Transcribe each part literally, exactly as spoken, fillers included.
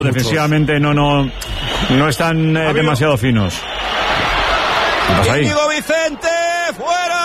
Defensivamente no, no, no están eh, demasiado finos. ¿Qué pasa ahí? Íñigo Vicente, fuera.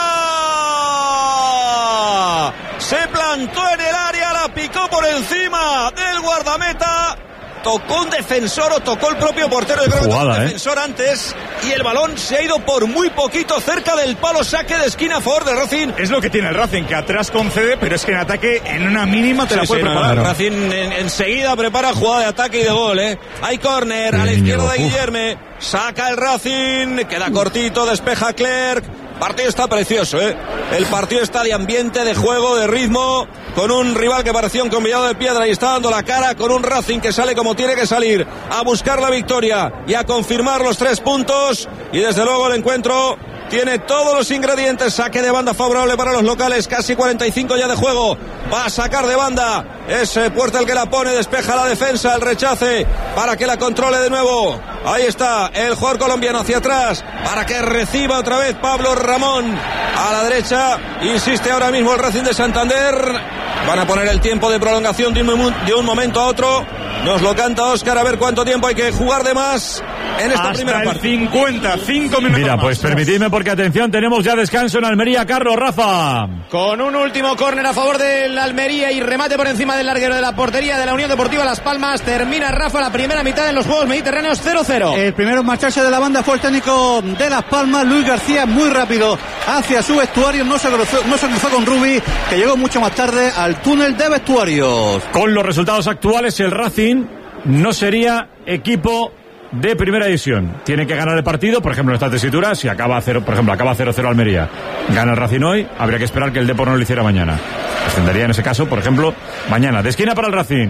Se plantó en el área, la picó por encima del guardameta. Tocó un defensor o tocó el propio portero. Yo creo que tocó un defensor eh. antes. Y el balón se ha ido por muy poquito cerca del palo. Saque de esquina a favor del Racing. Es lo que tiene el Racing, que atrás concede, pero es que en ataque en una mínima te sí, la puede sí, preparar. No, no. Racing en, enseguida prepara jugada de ataque y de gol. ¿eh? Hay córner a la izquierda de Guillerme. Saca el Racing. Queda cortito, despeja Clerc. El partido está precioso, ¿eh? El partido está de ambiente, de juego, de ritmo, con un rival que parecía un convillado de piedra y está dando la cara, con un Racing que sale como tiene que salir, a buscar la victoria y a confirmar los tres puntos. Y desde luego el encuentro tiene todos los ingredientes. Saque de banda favorable para los locales, casi cuarenta y cinco ya de juego. Va a sacar de banda, es Puerta el que la pone, despeja la defensa, el rechace para que la controle de nuevo. Ahí está el jugador colombiano hacia atrás para que reciba otra vez Pablo Ramón a la derecha. Insiste ahora mismo el Racing de Santander. Van a poner el tiempo de prolongación de un, de un momento a otro. Nos lo canta Óscar, a ver cuánto tiempo hay que jugar de más en esta Hasta primera el parte. cincuenta, cinco minutos Mira, más. pues permitidme porque atención, tenemos ya descanso en Almería. Carlos, Rafa. Con un último córner a favor del Almería y remate por encima del larguero de la portería de la Unión Deportiva Las Palmas. Termina Rafa la primera mitad en los Juegos Mediterráneos cero cero. El primero en marcharse de la banda fue el técnico de Las Palmas, Luis García, muy rápido hacia su vestuario. No se cruzó, no se cruzó con Rubi, que llegó mucho más tarde al túnel de vestuarios. Con los resultados actuales, el Racing no sería equipo de primera división. Tiene que ganar el partido, por ejemplo, en esta tesitura, si acaba cero, por ejemplo, acaba cero cero Almería, gana el Racing hoy, habría que esperar que el Depor no lo hiciera mañana. Ascendería en ese caso, por ejemplo, mañana. De esquina para el Racing.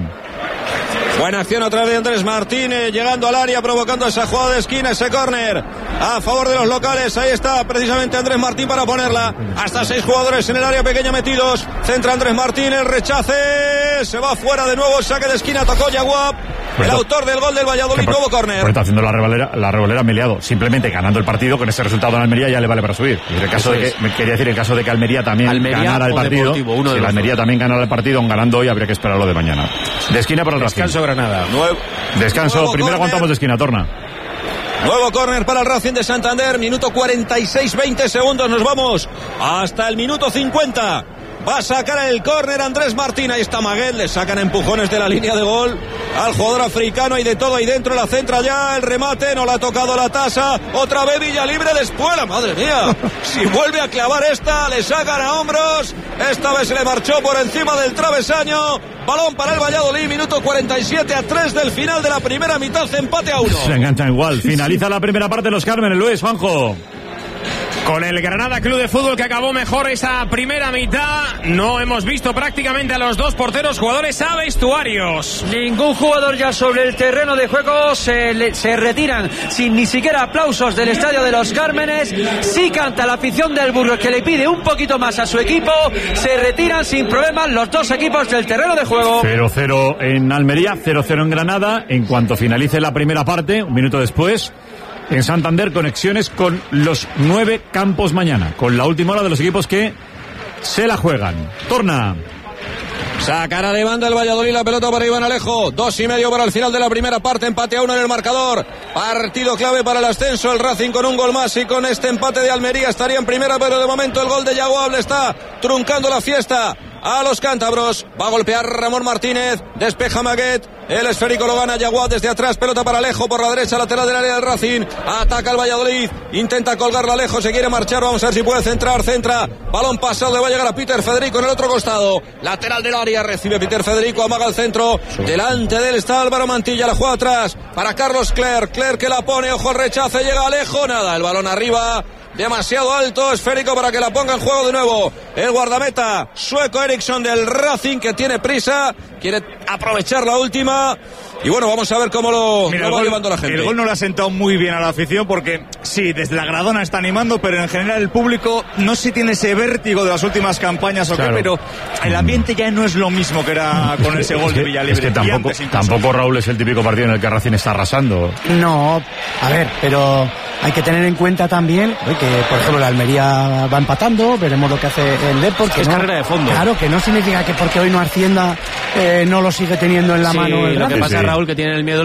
Buena acción otra vez de Andrés Martínez, llegando al área, provocando esa jugada de esquina, ese córner a favor de los locales. Ahí está precisamente Andrés Martín para ponerla. Hasta seis jugadores en el área pequeña metidos. Centra Andrés Martínez, rechace, se va fuera de nuevo, saque de esquina, tocó Yaguap, el autor del gol del Valladolid, por, nuevo córner. Por está haciendo la revolera, la revolera Meleado, simplemente ganando el partido con ese resultado en Almería ya le vale para subir. Y en el caso de que, me quería decir, en el caso de que Almería también Almería ganara el partido, uno de si el Almería dos. también ganara el partido, ganando hoy habría que esperar lo de mañana. De esquina para el Racing. Descanso Granada. Nuevo, Descanso, nuevo primero corner. aguantamos de esquina, Torna. Nuevo córner para el Racing de Santander, minuto cuarenta y seis, veinte segundos, nos vamos hasta el minuto cincuenta. Va a sacar el córner Andrés Martín. Ahí está Maguet. Le sacan empujones de la línea de gol al jugador africano. Y de todo ahí dentro. La centra ya. El remate. No le ha tocado la tasa. Otra vez Villa Libre de Espuela. Madre mía. Si vuelve a clavar esta, le sacan a hombros. Esta vez se le marchó por encima del travesaño. Balón para el Valladolid. Minuto cuarenta y siete a tres del final de la primera mitad. Empate a uno. Se enganchan igual. Finaliza la primera parte de los Cármenes. Luis, Juanjo. Con el Granada Club de Fútbol que acabó mejor esa primera mitad, no hemos visto prácticamente a los dos porteros jugadores a vestuarios. Ningún jugador ya sobre el terreno de juego, se, le, se retiran sin ni siquiera aplausos del estadio de los Cármenes. Sí canta la afición del Burgos que le pide un poquito más a su equipo, se retiran sin problemas los dos equipos del terreno de juego. cero cero en Almería, cero cero en Granada. En cuanto finalice la primera parte, un minuto después, en Santander, conexiones con los nueve campos mañana, con la última hora de los equipos que se la juegan. Torna. Sacará de banda el Valladolid la pelota para Iván Alejo. Dos y medio para el final de la primera parte. Empate a uno en el marcador. Partido clave para el ascenso. El Racing con un gol más y con este empate de Almería estaría en primera, pero de momento el gol de Yaguab le está truncando la fiesta a los cántabros. Va a golpear Ramón Martínez. Despeja Maguet. El esférico lo gana Yaguab desde atrás. Pelota para Alejo por la derecha, lateral del área del Racing. Ataca el Valladolid. Intenta colgarla Alejo. Se quiere marchar. Vamos a ver si puede centrar. Centra. Balón pasado. Le va a llegar a Peter Federico en el otro costado. Lateral del área. Recibe Peter Federico. Amaga el centro. Delante de él está Álvaro Mantilla. La juega atrás para Carlos Clerc. Clerc que la pone. Ojo al rechace. Llega Alejo. Nada. El balón arriba. Demasiado alto, esférico para que la ponga en juego de nuevo. El guardameta sueco Eriksson del Racing, que tiene prisa, quiere aprovechar la última. Y bueno, vamos a ver cómo lo, Mira, lo va gol, llevando la gente. El gol no le ha sentado muy bien a la afición porque sí, desde la gradona está animando, pero en general el público no sé si tiene ese vértigo de las últimas campañas o claro. qué, pero el ambiente ya no es lo mismo que era con ese gol es que, de Villalibre. Es que tampoco, tampoco Raúl es el típico partido en el que Racing está arrasando. No, a ver, pero hay que tener en cuenta también que, por ejemplo, la Almería va empatando, veremos lo que hace el Depor. Que es no, carrera de fondo. Claro, que no significa que porque hoy no ascienda eh, no, los, sigue teniendo en la Sí, mano el lo que Racing. pasa, Raúl, que tienen el miedo